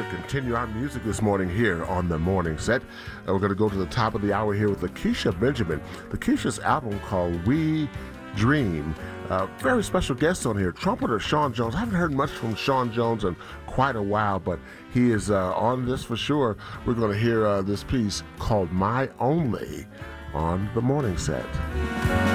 to continue our music this morning here on the morning set. We're going to go to the top of the hour here with Lakeisha Benjamin. Lakeisha's album called We Dream. Very special guest on here, trumpeter Sean Jones. I haven't heard much from Sean Jones in quite a while, but he is on this for sure. We're going to hear this piece called My Only on the morning set.